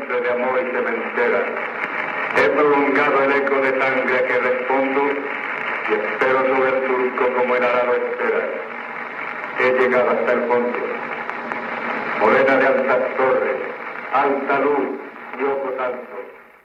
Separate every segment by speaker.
Speaker 1: nombre de amor y sementera. He prolongado el eco de sangre a que respondo y espero sobre el surco como el arado espera. He llegado hasta el fondo. Morena de altas torres, alta luz y ojo tanto.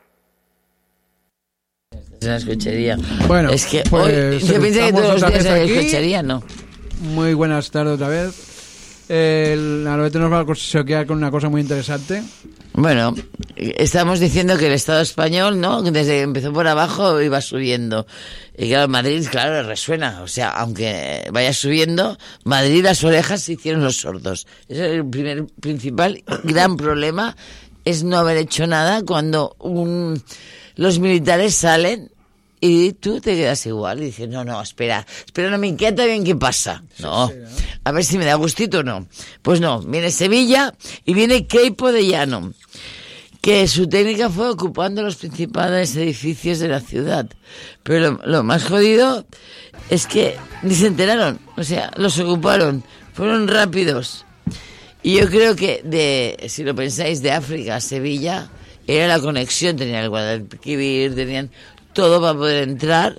Speaker 2: Es una escuchería.
Speaker 3: Bueno,
Speaker 2: es que
Speaker 3: pues
Speaker 2: hoy yo pensé que todos los días en la
Speaker 3: aquí.
Speaker 2: escuchería, ¿no?
Speaker 3: Muy buenas tardes otra vez. El Albete nos va a choquear con una cosa muy interesante.
Speaker 2: Bueno, estamos diciendo que el Estado español, ¿no? Desde que empezó por abajo iba subiendo. Y claro, Madrid, claro, le resuena. O sea, aunque vaya subiendo, Madrid las orejas se hicieron los sordos. Ese es el primer, principal, gran problema, es no haber hecho nada cuando los militares salen y tú te quedas igual y dices, no, espera, no me inquieta bien qué pasa. No,
Speaker 3: Sí, ¿no?
Speaker 2: a ver si me da gustito o no. Pues no, viene Sevilla y viene Queipo de Llano, que su técnica fue ocupando los principales edificios de la ciudad. Pero lo más jodido es que ni se enteraron, o sea, los ocuparon, fueron rápidos. Y yo creo que, si lo pensáis, de África a Sevilla era la conexión, tenían el Guadalquivir, tenían todo para poder entrar.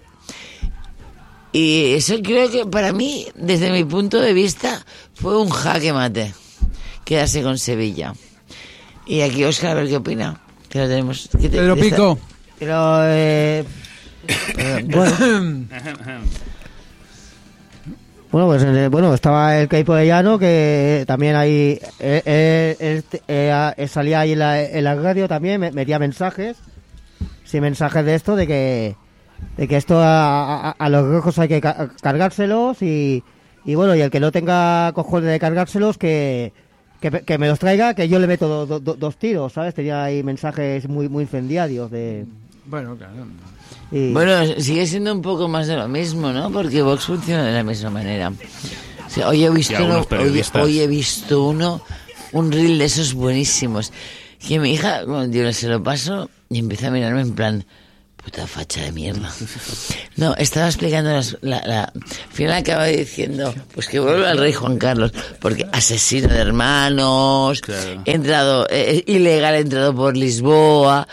Speaker 2: Y eso creo que para mí, desde mi punto de vista, fue un jaque mate quedarse con Sevilla. Y aquí Óscar, a ver qué opina. Que lo tenemos.
Speaker 3: Pedro Pico.
Speaker 4: Pero, bueno, estaba el Queipo de Llano, que también ahí salía ahí en la radio también, metía mensajes, sí, mensajes de esto, de que esto a los rojos hay que cargárselos y bueno, y el que no tenga cojones de cargárselos que me los traiga, que yo le meto dos tiros, ¿sabes? Tenía ahí mensajes muy incendiarios de...
Speaker 3: Bueno, claro.
Speaker 2: Bueno, sigue siendo un poco más de lo mismo, ¿no? Porque Vox funciona de la misma manera. O sea, hoy he visto un reel de esos buenísimos, que mi hija, cuando yo se lo paso, y empieza a mirarme en plan, puta facha de mierda. No, estaba explicando al final acaba diciendo, pues que vuelva el rey Juan Carlos, porque asesino de hermanos,
Speaker 5: claro.
Speaker 2: Entrado, ilegal, entrado por Lisboa,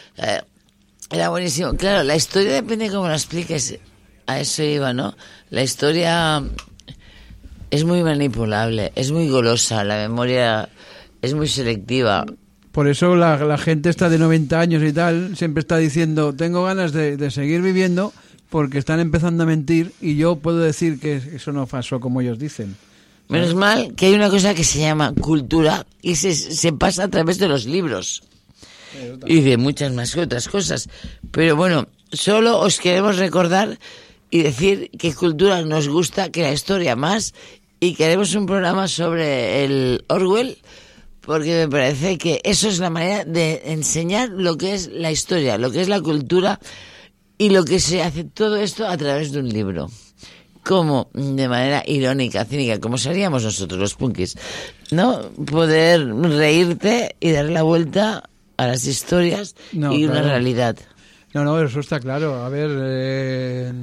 Speaker 2: era buenísimo. Claro, la historia depende de cómo la expliques. A eso iba, ¿no? La historia es muy manipulable, es muy golosa, la memoria es muy selectiva.
Speaker 3: Por eso la gente está de 90 años y tal, siempre está diciendo, tengo ganas de seguir viviendo porque están empezando a mentir y yo puedo decir que eso no pasó como ellos dicen.
Speaker 2: Menos mal que hay una cosa que se llama cultura y se pasa a través de los libros. Y de muchas más otras cosas. Pero bueno, solo os queremos recordar y decir que cultura nos gusta que la historia más, y que haremos un programa sobre el Orwell, porque me parece que eso es la manera de enseñar lo que es la historia, lo que es la cultura y lo que se hace todo esto a través de un libro. Como de manera irónica, cínica, como seríamos nosotros los punkis, ¿no? Poder reírte y dar la vuelta a las historias y
Speaker 3: claro.
Speaker 2: una realidad.
Speaker 3: No, eso está claro. A ver,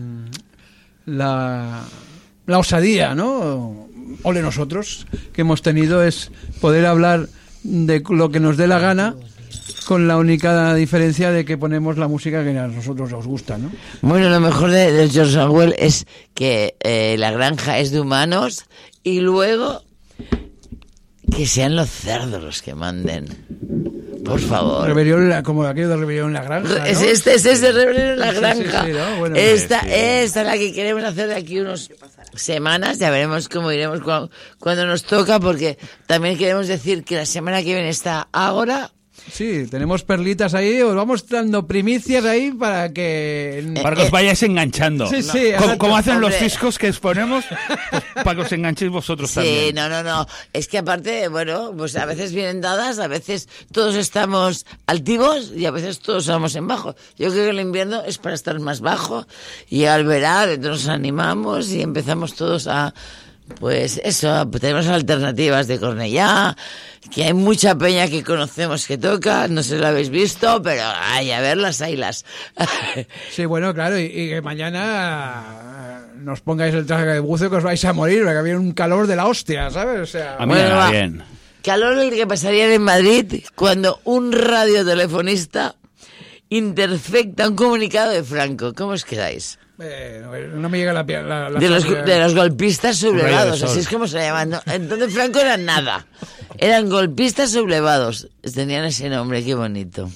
Speaker 3: la osadía, ¿no? Ole nosotros, que hemos tenido es poder hablar de lo que nos dé la gana, con la única diferencia de que ponemos la música que a nosotros nos gusta, ¿no?
Speaker 2: Bueno, lo mejor de George Orwell es que la granja es de humanos y luego que sean los cerdos los que manden. Por favor.
Speaker 3: Rebelión, como aquello de rebelión en la granja, ¿no?
Speaker 2: Es de rebelión en la granja.
Speaker 3: Sí, ¿no? Bueno,
Speaker 2: esta es la que queremos hacer de aquí unas semanas. Ya veremos cómo iremos cuando nos toca, porque también queremos decir que la semana que viene está Ágora.
Speaker 3: Sí, tenemos perlitas ahí, os vamos dando primicias ahí para que...
Speaker 5: Para que os vayáis enganchando.
Speaker 3: Sí, sí,
Speaker 5: como hacen
Speaker 2: hombre.
Speaker 5: los discos que exponemos, pues, para que os enganchéis vosotros
Speaker 2: Sí,
Speaker 5: también.
Speaker 2: no. Es que aparte, bueno, pues a veces vienen dadas, a veces todos estamos altivos y a veces todos estamos en bajo. Yo creo que el invierno es para estar más bajo y al verano nos animamos y empezamos todos a... Pues eso, tenemos alternativas de Cornellá, que hay mucha peña que conocemos que toca, no sé si lo habéis visto, pero ay, a verlas, haylas.
Speaker 3: Sí, bueno, claro, y que mañana nos pongáis el traje de buceo que os vais a morir, porque había un calor de la hostia, ¿sabes? O sea,
Speaker 5: A mí
Speaker 2: Bueno,
Speaker 5: me
Speaker 2: va.
Speaker 5: va bien.
Speaker 2: calor el que pasarían en Madrid cuando un radiotelefonista intercepta un comunicado de Franco. ¿Cómo os quedáis?
Speaker 3: No me llega la
Speaker 2: De los golpistas sublevados,
Speaker 5: Sol.
Speaker 2: así es como se llaman, ¿no? Entonces Franco era nada. Eran golpistas sublevados. Tenían ese nombre, qué bonito.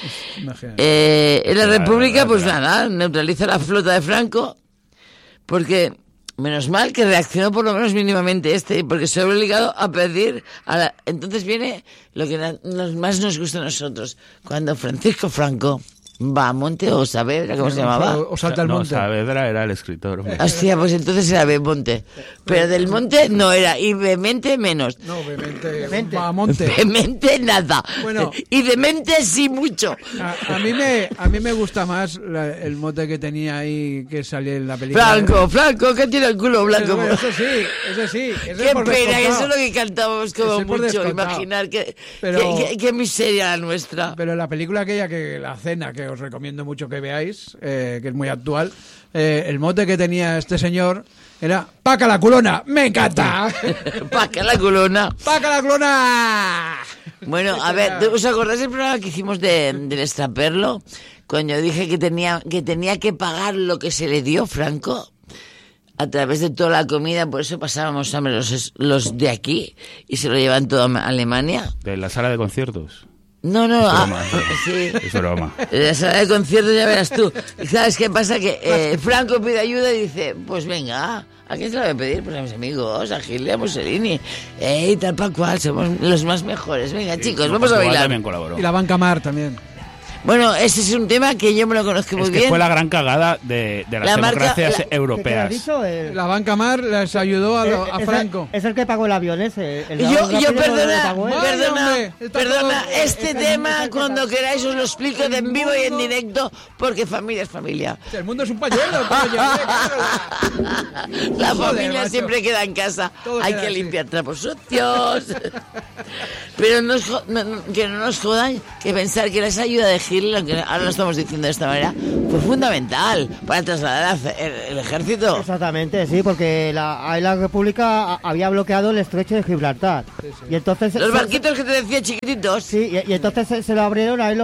Speaker 2: En la República, pues nada, neutraliza la flota de Franco, porque menos mal que reaccionó por lo menos mínimamente porque se ve obligado a pedir entonces viene lo que más nos gusta a nosotros, cuando Francisco Franco va a Monte o Saavedra, ¿cómo se llamaba?
Speaker 3: O salta al monte.
Speaker 5: Saavedra era el escritor. Hombre.
Speaker 2: Hostia, pues entonces era Bemonte. Pero del Monte no era, y Vehemente menos.
Speaker 3: No, Vehemente. Va a monte.
Speaker 2: Vehemente nada.
Speaker 3: Bueno.
Speaker 2: Y Demente sí mucho.
Speaker 3: A mí me gusta más el mote que tenía ahí que salía en la película.
Speaker 2: Franco, que tiene el culo blanco.
Speaker 3: Bueno, eso sí. Ese
Speaker 2: Qué
Speaker 3: por
Speaker 2: pena,
Speaker 3: descontado.
Speaker 2: eso es lo que cantábamos como
Speaker 3: Ese por
Speaker 2: mucho.
Speaker 3: descontado.
Speaker 2: Imaginar
Speaker 3: Pero-
Speaker 2: qué miseria la nuestra.
Speaker 3: Pero la película aquella, que la cena, que os recomiendo mucho que veáis, que es muy actual, el mote que tenía este señor era ¡Paca la culona! ¡Me encanta!
Speaker 2: Paca la culona.
Speaker 3: ¡Paca la culona!
Speaker 2: Bueno, a ver, ¿os acordáis del programa que hicimos del extraperlo? Cuando yo dije que tenía que pagar lo que se le dio Franco a través de toda la comida, por eso pasábamos hambre los de aquí y se lo llevan todo a Alemania.
Speaker 5: De la sala de conciertos.
Speaker 2: No,
Speaker 5: broma,
Speaker 2: sí.
Speaker 5: Es broma.
Speaker 2: En la sala de conciertos ya verás tú. ¿Sabes qué pasa? Que Franco pide ayuda y dice, pues venga, ¿a quién se la voy a pedir? Pues a mis amigos, a Hitler, a Mussolini. Tal para cual, somos los más mejores. Venga, chicos, vamos a
Speaker 5: Portugal
Speaker 2: bailar.
Speaker 5: también colaboró.
Speaker 3: Y la banca Mar también.
Speaker 2: Bueno, ese es un tema que yo me lo conozco muy
Speaker 5: Es que
Speaker 2: bien.
Speaker 5: fue la gran cagada de las
Speaker 2: La marca-
Speaker 5: democracias
Speaker 2: la-
Speaker 4: ¿Qué has
Speaker 5: europeas.
Speaker 4: dicho?
Speaker 3: La banca Mar les ayudó a Franco.
Speaker 4: Es el que pagó el avión ese. El
Speaker 2: Yo
Speaker 4: rápido lo
Speaker 2: perdona,
Speaker 4: pagó él.
Speaker 3: Vale, hombre, está
Speaker 2: perdona,
Speaker 3: todo-
Speaker 2: este tema cuando queráis os lo explico de en vivo y en directo, porque familia es familia.
Speaker 3: El mundo es un pañuelo.
Speaker 2: La
Speaker 3: Joder,
Speaker 2: familia
Speaker 3: macho.
Speaker 2: siempre queda en casa.
Speaker 3: Todo
Speaker 2: Hay
Speaker 3: queda
Speaker 2: que
Speaker 3: así.
Speaker 2: limpiar trapos sucios. Pero que no nos jodan que pensar que esa ayuda de Hitler, aunque ahora lo estamos diciendo de esta manera, fue fundamental para trasladar el ejército.
Speaker 4: Exactamente, sí, porque ahí la República había bloqueado el estrecho de Gibraltar. Y entonces
Speaker 2: Los barquitos que te decía chiquititos.
Speaker 4: Sí, y entonces se lo abrieron ahí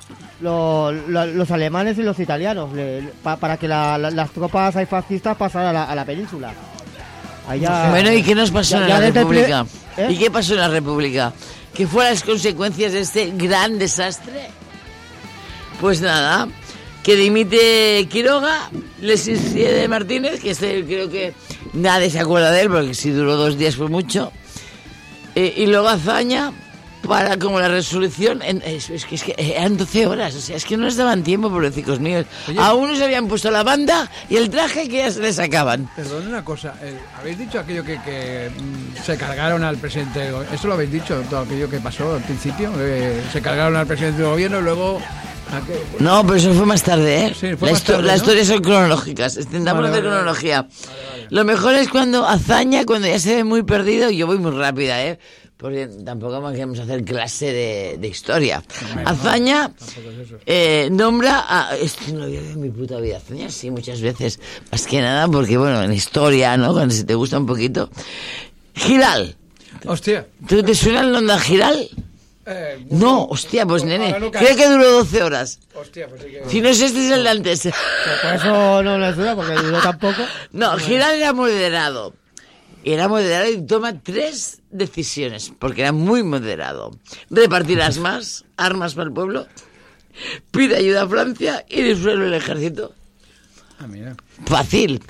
Speaker 4: los alemanes y los italianos para que las tropas ahí fascistas pasaran a la península. Ahí ya-
Speaker 2: Bueno, ¿y qué nos pasó
Speaker 4: ya-
Speaker 2: en
Speaker 4: ya
Speaker 2: la
Speaker 4: desde el
Speaker 2: República?
Speaker 4: ¿Eh?
Speaker 2: ¿Y qué pasó en la República? ¿Qué fueron las consecuencias de este gran desastre? Pues nada, que dimite Quiroga, le sucede Martínez, que creo que nadie se acuerda de él, porque si duró 2 días fue mucho. Y luego Azaña, para como la resolución, es que eran 12 horas, o sea, es que no les daban tiempo, pobrecicos míos. A unos se habían puesto la banda y el traje que ya se les sacaban.
Speaker 3: Perdón una cosa, habéis dicho aquello que se cargaron al presidente del gobierno. ¿Eso lo habéis dicho, todo aquello que pasó al principio? Se cargaron al presidente del gobierno y luego...
Speaker 2: No, pero eso fue más tarde, ¿eh?
Speaker 3: Sí, fue más tarde,
Speaker 2: Las
Speaker 3: ¿no?
Speaker 2: historias son cronológicas, intentamos
Speaker 3: Vale,
Speaker 2: hacer
Speaker 3: vale,
Speaker 2: cronología. Lo mejor es cuando Azaña, cuando ya se ve muy perdido, yo voy muy rápida, ¿eh? Porque tampoco queremos hacer clase de historia. Azaña nombra a... Esto no lo había visto en mi puta vida. Azaña sí, muchas veces. Más que nada porque, bueno, en historia, ¿no? Cuando se te gusta un poquito. Giral.
Speaker 3: Hostia.
Speaker 2: ¿Tú te suena el nombre de Giral? No, hostia, pues nene.
Speaker 3: ahora no cae.
Speaker 2: Creo que duró 12 horas.
Speaker 3: Hostia, pues sí que...
Speaker 2: Si no es este, es el de antes.
Speaker 4: Por eso no les duda, porque duró tampoco.
Speaker 2: No, Giral era moderado. Era moderado y toma 3 decisiones, porque era muy moderado. Repartir armas para el pueblo, pide ayuda a Francia y disuelve el ejército.
Speaker 3: Ah, mira.
Speaker 2: Fácil.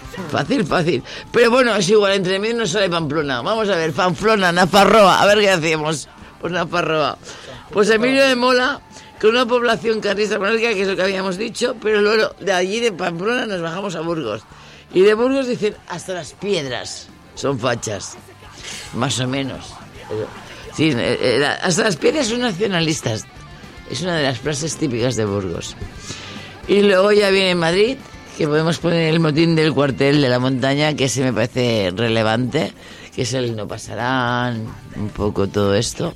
Speaker 2: Pero bueno, es igual, entre medio no sale Pamplona. Vamos a ver, Pamplona, Nafarroa, a ver qué hacemos. Pues Nafarroa. Pues Emilio de Mola, con una población carlista monárquica, que es lo que habíamos dicho, pero luego de allí de Pamplona nos bajamos a Burgos. Y de Burgos dicen, hasta las piedras son fachas. Más o menos. Sí, hasta las piedras son nacionalistas. Es una de las frases típicas de Burgos. Y luego ya viene Madrid, que podemos poner el motín del cuartel de la montaña, que ese me parece relevante, que es el no pasarán, un poco todo esto.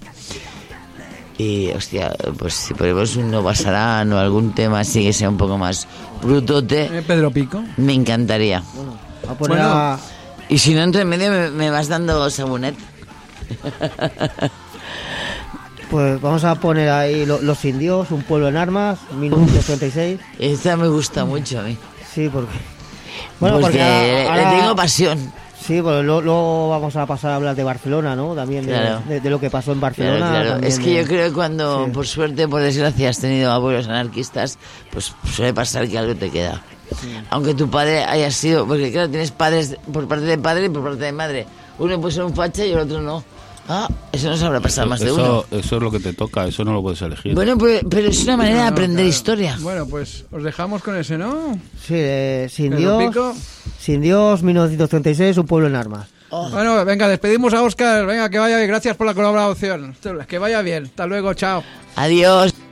Speaker 2: Y, hostia, pues si ponemos un no pasarán o algún tema así que sea un poco más brutote,
Speaker 3: Pedro Pico.
Speaker 2: me encantaría.
Speaker 4: A poner
Speaker 3: Bueno.
Speaker 4: a-
Speaker 2: Y si no, entre medio me vas dando sabunet.
Speaker 4: Pues vamos a poner ahí Los Indios, Un pueblo en armas, 1936.
Speaker 2: Esta me gusta mucho a mí.
Speaker 4: Sí, porque... Bueno,
Speaker 2: porque
Speaker 4: porque ahora-
Speaker 2: le tengo pasión.
Speaker 4: Sí, pues luego vamos a pasar a hablar de Barcelona, ¿no? También
Speaker 2: Claro.
Speaker 4: de lo que pasó en Barcelona.
Speaker 2: Claro.
Speaker 4: también
Speaker 2: Es que
Speaker 4: de-
Speaker 2: yo creo que cuando,
Speaker 4: Sí.
Speaker 2: por suerte, por desgracia, has tenido abuelos anarquistas, pues suele pasar que algo te queda. Aunque tu padre haya sido... Porque claro, tienes padres por parte de padre y por parte de madre. Uno puede ser un facha y el otro no. Ah, eso no sabrá pasar más de uno.
Speaker 5: Eso es lo que te toca, eso no lo puedes elegir.
Speaker 2: Bueno, pero es una manera de
Speaker 3: No,
Speaker 2: aprender
Speaker 3: claro.
Speaker 2: historia.
Speaker 3: Bueno, pues os dejamos con ese, ¿no?
Speaker 4: Sí, Sin
Speaker 3: Pedro
Speaker 4: Dios,
Speaker 3: Pico.
Speaker 4: Sin Dios, 1936, Un pueblo en armas.
Speaker 3: Bueno, venga, despedimos a Óscar. Venga, que vaya bien. Gracias por la colaboración. Que vaya bien. Hasta luego, chao.
Speaker 2: Adiós.